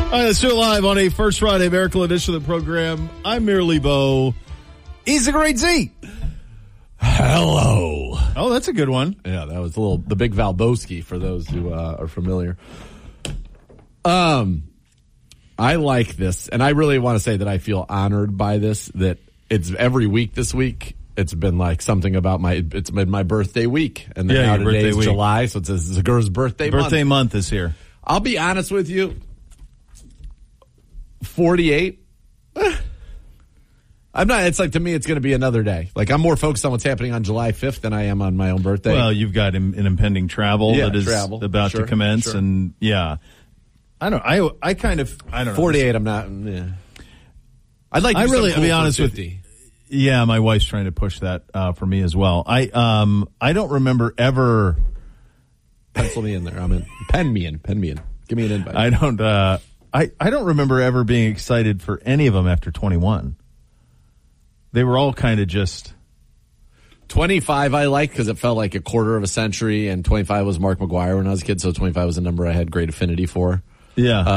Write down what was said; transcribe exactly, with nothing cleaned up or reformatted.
All right, let's do it live on a First Friday Miracle edition of the program. I'm Merely Bo. He's the great Z. Hello. Oh, that's a good one. Yeah, that was a little the Big Valboski for those who uh, are familiar. Um, I like this, and I really want to say that I feel honored by this. That it's every week this week. It's been like something about my. It's been my birthday week, and then Yeah, now your birthday today's week. July, so it's Zagur's birthday. Birthday month. month is here. I'll be honest with you. forty-eight. I'm not, it's like, to me, it's going to be another day. Like, I'm more focused on what's happening on July fifth than I am on my own birthday. Well, you've got an an impending travel Yeah, that is travel. about Sure, to commence, sure. and yeah, I don't. I I kind of I don't know. forty-eight, I'm not, yeah. I'd like to I do really, something to be cool for honest with fifty. Yeah, my wife's trying to push that uh, for me as well. I um I don't remember ever. Pencil me in there. I'm in. Pen me in. Pen me in. Give me an invite. I don't. Uh, I I don't remember ever being excited for any of them after twenty-one. They were all kind of just. twenty-five I like because it felt like a quarter of a century, and twenty-five was Mark McGuire when I was a kid, so twenty-five was a number I had great affinity for. Yeah.